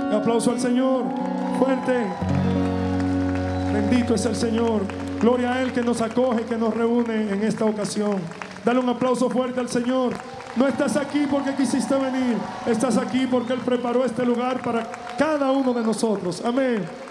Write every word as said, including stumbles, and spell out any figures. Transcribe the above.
Un aplauso al Señor, fuerte. Bendito es el Señor. Gloria a Él que nos acoge, que nos reúne en esta ocasión. Dale un aplauso fuerte al Señor. No estás aquí porque quisiste venir. Estás aquí porque Él preparó este lugar para cada uno de nosotros. Amén.